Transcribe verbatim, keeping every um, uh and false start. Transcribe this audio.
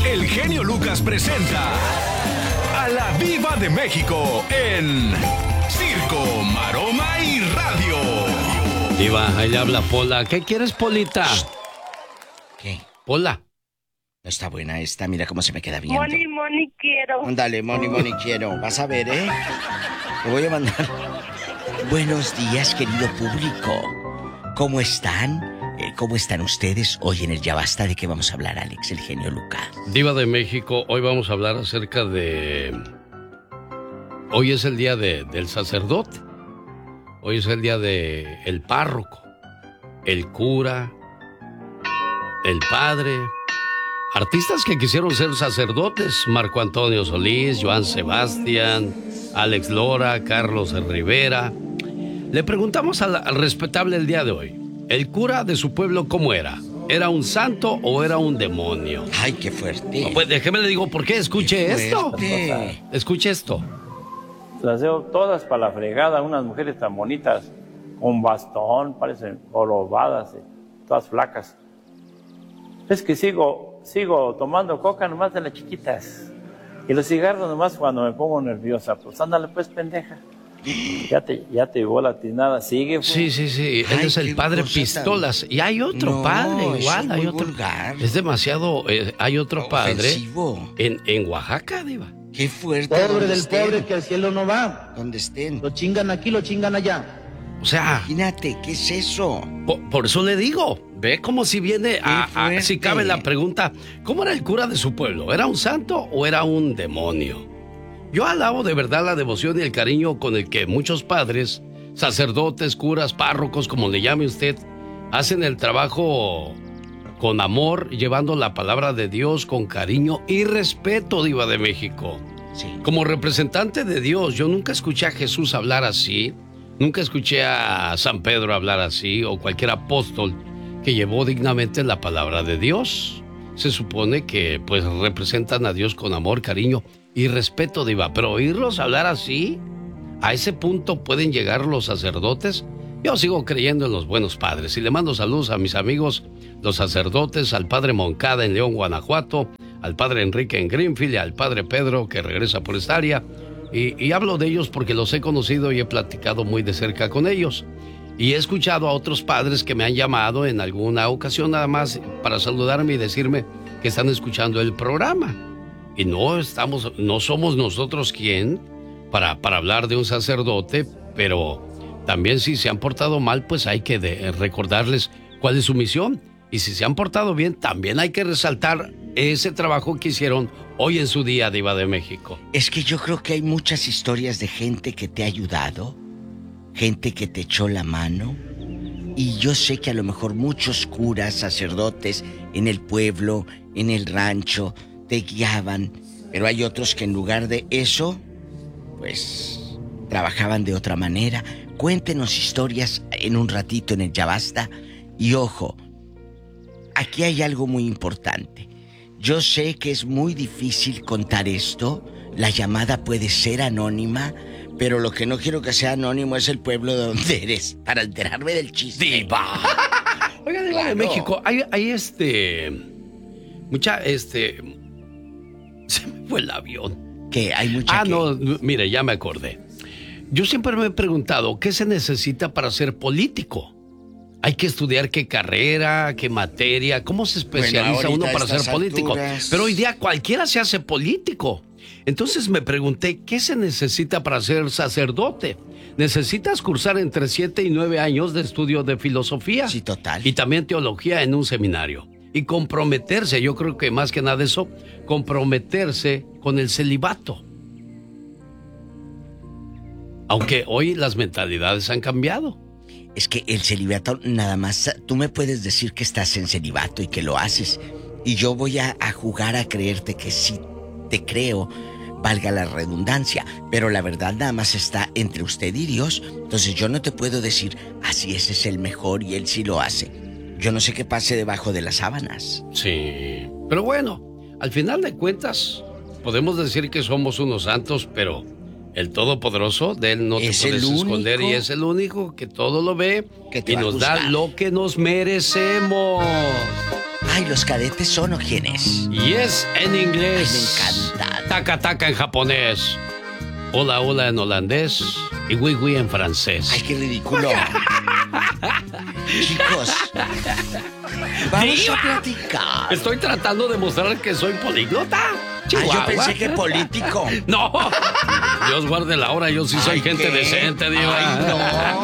el genio Lucas presenta a la Diva de México en Circo, Maroma y Radio. Diva, ahí le habla Pola. ¿Qué quieres, Polita? ¿Qué? Pola. No está buena esta, mira cómo se me queda viendo. Moni, Moni, quiero. Ándale, Moni, Moni, quiero. Vas a ver, ¿eh? Te voy a mandar. Buenos días, querido público. ¿Cómo están? Eh, ¿Cómo están ustedes? Hoy en el Ya Basta, ¿de qué vamos a hablar, Alex, el genio Lucas? Diva de México, hoy vamos a hablar acerca de... Hoy es el día de, del sacerdote. Hoy es el día de el párroco, el cura, el padre. Artistas que quisieron ser sacerdotes: Marco Antonio Solís, Joan Sebastián, Alex Lora, Carlos Rivera. Le preguntamos al, al respetable el día de hoy, ¿el cura de su pueblo cómo era? ¿Era un santo o era un demonio? Ay, qué fuerte. No, pues déjeme le digo por qué. Escuche esto. Escuche esto. Las veo todas para la fregada, unas mujeres tan bonitas, con bastón, parecen jorobadas, eh, todas flacas. Es que sigo, sigo tomando coca nomás de las chiquitas. Y los cigarros nomás cuando me pongo nerviosa. Pues ándale pues, pendeja. Ya te, ya te llevó la tinada, sigue. Pues. Sí, sí, sí, él Ay, es el padre Pistolas. Tan... Y hay otro no, padre igual, hay otro. Vulgar. Es demasiado, eh, hay otro ofensivo. Padre en, en Oaxaca, Diva. Qué fuerte. Pobre del estén. Pobre que al cielo no va. Donde estén. Lo chingan aquí, lo chingan allá. O sea... Imagínate, ¿qué es eso? Por, por eso le digo, ve como si viene a, a... Si cabe la pregunta, ¿cómo era el cura de su pueblo? ¿Era un santo o era un demonio? Yo alabo de verdad la devoción y el cariño con el que muchos padres, sacerdotes, curas, párrocos, como le llame usted, hacen el trabajo con amor, llevando la palabra de Dios con cariño y respeto, Diva de México. Sí. Como representante de Dios, yo nunca escuché a Jesús hablar así, nunca escuché a San Pedro hablar así, o cualquier apóstol que llevó dignamente la palabra de Dios. Se supone que pues representan a Dios con amor, cariño y respeto, Diva, pero oírlos hablar así, a ese punto pueden llegar los sacerdotes. Yo sigo creyendo en los buenos padres y le mando saludos a mis amigos, los sacerdotes, al padre Moncada en León, Guanajuato, al padre Enrique en Greenfield y al padre Pedro que regresa por esta área. Y, y hablo de ellos porque los he conocido y he platicado muy de cerca con ellos. Y he escuchado a otros padres que me han llamado en alguna ocasión nada más para saludarme y decirme que están escuchando el programa. Y no estamos, no somos nosotros quien para, para hablar de un sacerdote, pero también si se han portado mal, pues hay que de, recordarles cuál es su misión. Y si se han portado bien, también hay que resaltar ese trabajo que hicieron hoy en su día, Diva de México. Es que yo creo que hay muchas historias de gente que te ha ayudado, gente que te echó la mano. Y yo sé que a lo mejor muchos curas, sacerdotes en el pueblo, en el rancho, te guiaban. Pero hay otros que en lugar de eso, pues trabajaban de otra manera. Cuéntenos historias en un ratito en el Ya Basta. Y ojo, aquí hay algo muy importante. Yo sé que es muy difícil contar esto. La llamada puede ser anónima, pero lo que no quiero que sea anónimo es el pueblo de donde eres, para enterarme del chiste. ¡Diva! Oiga, Diva claro. de México, hay, hay este... Mucha, este... Se me fue el avión. ¿Qué? ¿Hay mucha Ah, qué? no, mire, ya me acordé. Yo siempre me he preguntado, ¿qué se necesita para ser político? Hay que estudiar qué carrera, qué materia, cómo se especializa bueno, uno para ser político. Alturas... Pero hoy día cualquiera se hace político. Entonces me pregunté, ¿qué se necesita para ser sacerdote? Necesitas cursar entre siete y nueve años de estudio de filosofía. Sí, total. Y también teología en un seminario. Y comprometerse, yo creo que más que nada eso, comprometerse con el celibato. Aunque hoy las mentalidades han cambiado. Es que el celibato nada más, tú me puedes decir que estás en celibato y que lo haces. Y yo voy a, a jugar a creerte que sí te creo, valga la redundancia. Pero la verdad nada más está entre usted y Dios. Entonces yo no te puedo decir, así ese es el mejor y él sí lo hace. Yo no sé qué pase debajo de las sábanas. Sí, pero bueno, al final de cuentas, podemos decir que somos unos santos, pero el Todopoderoso, de él no te puedes esconder y es el único que todo lo ve y nos da lo que nos merecemos. Ay, ¿los cadetes son o quién es? Y es en inglés. Ay, me encanta. Taca taca en japonés. Hola hola en holandés. Y oui oui en francés. Ay, qué ridículo. Chicos, vamos Diva. a platicar. Estoy tratando de mostrar que soy políglota. Ah, Chihuahua. yo pensé que político. No. Dios guarde la hora, yo sí soy Ay, gente ¿qué? decente, Diva. Ay, no.